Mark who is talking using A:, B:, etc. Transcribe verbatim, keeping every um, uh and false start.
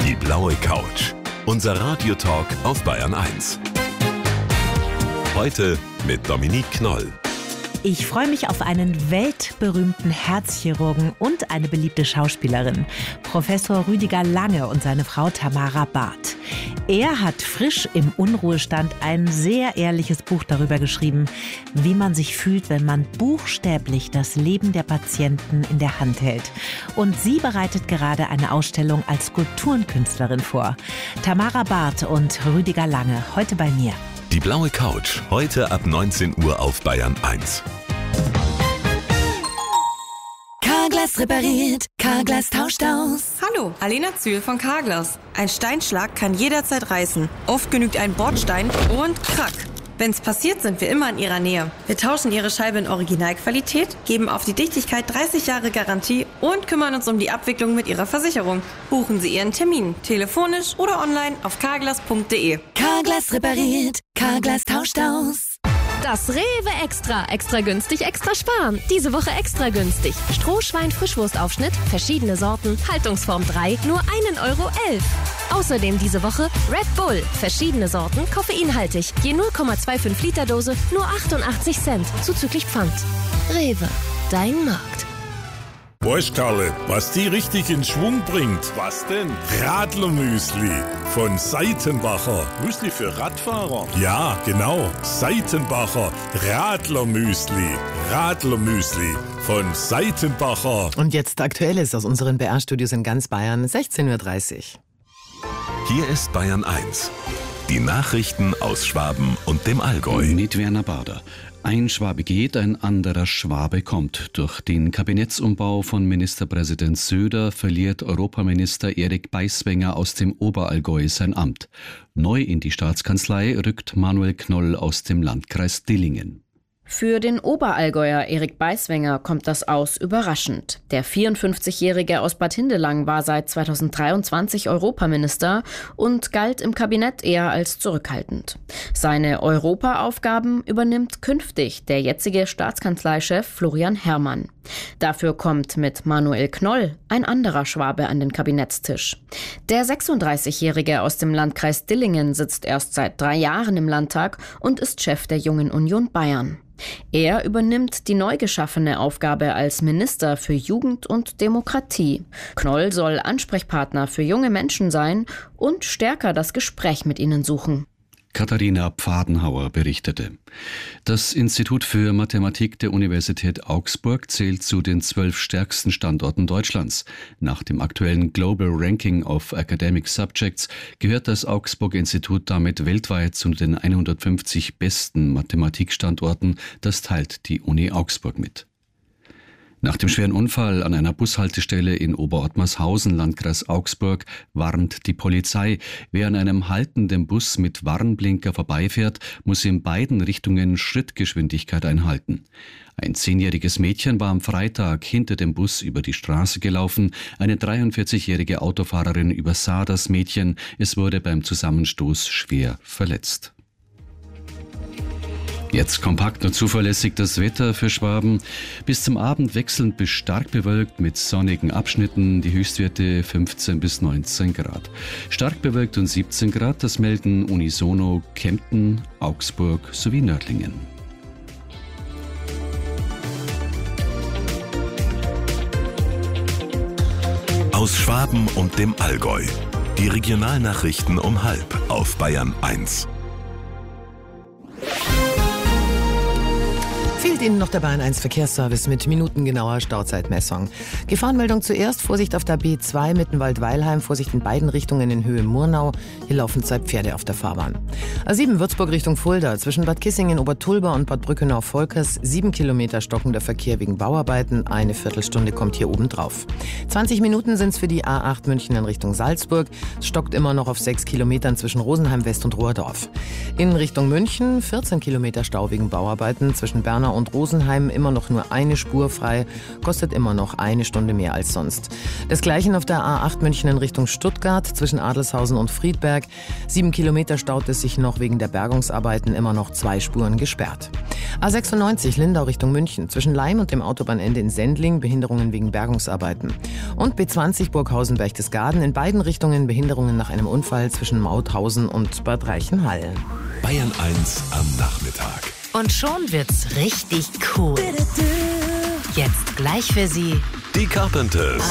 A: Die blaue Couch. Unser Radiotalk auf Bayern eins. Heute mit Dominique Knoll.
B: Ich freue mich auf einen weltberühmten Herzchirurgen und eine beliebte Schauspielerin, Professor Rüdiger Lange und seine Frau Tamara Barth. Er hat frisch im Unruhestand ein sehr ehrliches Buch darüber geschrieben, wie man sich fühlt, wenn man buchstäblich das Leben der Patienten in der Hand hält. Und sie bereitet gerade eine Ausstellung als Skulpturenkünstlerin vor. Tamara Barth und Rüdiger Lange, heute bei mir.
A: Die blaue Couch, heute ab neunzehn Uhr auf Bayern eins.
C: Carglass repariert, Carglass tauscht aus.
D: Hallo, Alena Zühl von Carglass. Ein Steinschlag kann jederzeit reißen. Oft genügt ein Bordstein und krack. Wenn's passiert, sind wir immer in Ihrer Nähe. Wir tauschen Ihre Scheibe in Originalqualität, geben auf die Dichtigkeit dreißig Jahre Garantie und kümmern uns um die Abwicklung mit Ihrer Versicherung. Buchen Sie Ihren Termin, telefonisch oder online auf carglass punkt de.
C: Carglass repariert, Carglass tauscht aus.
E: Das Rewe Extra. Extra günstig, extra sparen. Diese Woche extra günstig. Strohschwein-Frischwurstaufschnitt, verschiedene Sorten, Haltungsform drei, nur einen Euro elf. Außerdem diese Woche Red Bull, verschiedene Sorten, koffeinhaltig. Je null Komma fünfundzwanzig Liter Dose, nur achtundachtzig Cent, zuzüglich Pfand. Rewe, dein Markt.
F: Weißt Karle, was die richtig in Schwung bringt? Was denn? Radlermüsli von Seitenbacher. Müsli für Radfahrer? Ja, genau. Seitenbacher Radlermüsli. Radlermüsli von Seitenbacher.
G: Und jetzt Aktuelles aus unseren B R-Studios in ganz Bayern, sechzehn Uhr dreißig.
A: Hier ist Bayern eins. Die Nachrichten aus Schwaben und dem Allgäu.
H: Mit Werner Bader. Ein Schwabe geht, ein anderer Schwabe kommt. Durch den Kabinettsumbau von Ministerpräsident Söder verliert Europaminister Erik Beiswenger aus dem Oberallgäu sein Amt. Neu in die Staatskanzlei rückt Manuel Knoll aus dem Landkreis Dillingen.
I: Für den Oberallgäuer Erik Beiswenger kommt das Aus überraschend. Der vierundfünfzigjährige aus Bad Hindelang war seit zweitausenddreiundzwanzig Europaminister und galt im Kabinett eher als zurückhaltend. Seine Europaaufgaben übernimmt künftig der jetzige Staatskanzleichef Florian Herrmann. Dafür kommt mit Manuel Knoll ein anderer Schwabe an den Kabinettstisch. Der sechsunddreißigjährige aus dem Landkreis Dillingen sitzt erst seit drei Jahren im Landtag und ist Chef der Jungen Union Bayern. Er übernimmt die neu geschaffene Aufgabe als Minister für Jugend und Demokratie. Knoll soll Ansprechpartner für junge Menschen sein und stärker das Gespräch mit ihnen suchen.
H: Katharina Pfadenhauer berichtete. Das Institut für Mathematik der Universität Augsburg zählt zu den zwölf stärksten Standorten Deutschlands. Nach dem aktuellen Global Ranking of Academic Subjects gehört das Augsburg-Institut damit weltweit zu den hundertfünfzig besten Mathematikstandorten. Das teilt die Uni Augsburg mit. Nach dem schweren Unfall an einer Bushaltestelle in Oberottmarshausen, Landkreis Augsburg, warnt die Polizei. Wer an einem haltenden Bus mit Warnblinker vorbeifährt, muss in beiden Richtungen Schrittgeschwindigkeit einhalten. Ein zehnjähriges Mädchen war am Freitag hinter dem Bus über die Straße gelaufen. Eine dreiundvierzigjährige Autofahrerin übersah das Mädchen. Es wurde beim Zusammenstoß schwer verletzt. Jetzt kompakt und zuverlässig das Wetter für Schwaben. Bis zum Abend wechselnd bis stark bewölkt mit sonnigen Abschnitten. Die Höchstwerte fünfzehn bis neunzehn Grad. Stark bewölkt und siebzehn Grad, das melden unisono Kempten, Augsburg sowie Nördlingen.
A: Aus Schwaben und dem Allgäu. Die Regionalnachrichten um halb auf Bayern eins.
G: Fehlt Ihnen noch der Bayern eins Verkehrsservice mit minutengenauer Stauzeitmessung. Gefahrenmeldung zuerst, Vorsicht auf der B zwei Mittenwald-Weilheim, Vorsicht in beiden Richtungen in Höhe Murnau. Hier laufen zwei Pferde auf der Fahrbahn. A sieben Würzburg Richtung Fulda, zwischen Bad Kissingen, Obertulba und Bad Brückenau-Volkers, sieben Kilometer stockender Verkehr wegen Bauarbeiten, eine Viertelstunde kommt hier oben drauf. zwanzig Minuten sind es für die A acht München in Richtung Salzburg, es stockt immer noch auf sechs Kilometern zwischen Rosenheim West und Rohrdorf. In Richtung München, vierzehn Kilometer Stau wegen Bauarbeiten zwischen Bernau Wetzlar und Rosenheim immer noch nur eine Spur frei, kostet immer noch eine Stunde mehr als sonst. Desgleichen auf der A acht München in Richtung Stuttgart zwischen Adelshausen und Friedberg. Sieben Kilometer staut es sich noch wegen der Bergungsarbeiten, immer noch zwei Spuren gesperrt. A sechsundneunzig Lindau Richtung München zwischen Leim und dem Autobahnende in Sendling, Behinderungen wegen Bergungsarbeiten. Und B zwanzig Burghausen-Berchtesgaden, in beiden Richtungen Behinderungen nach einem Unfall zwischen Mauthausen und Bad Reichenhall.
A: Bayern eins am Nachmittag.
B: Und schon wird's richtig cool. Jetzt gleich für Sie
A: Die Carpenters.